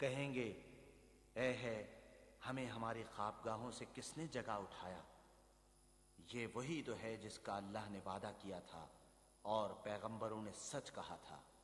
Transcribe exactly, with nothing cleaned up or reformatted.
कहेंगे, ऐ है हमें हमारी ख्वाबगाहों से किसने जगा उठाया। ये वही तो है जिसका अल्लाह ने वादा किया था और पैगंबरों ने सच कहा था।